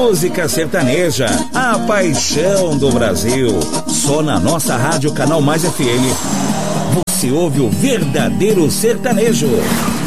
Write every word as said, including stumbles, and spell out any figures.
Música sertaneja, a paixão do Brasil. Só na nossa rádio Canal Mais F M você ouve o verdadeiro sertanejo.